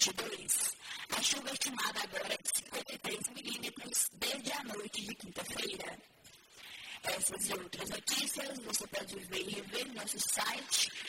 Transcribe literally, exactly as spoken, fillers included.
vinte e dois. A chuva estimada agora é de cinquenta e três milímetros desde a noite de quinta-feira. Essas e outras notícias você pode ver e rever no nosso site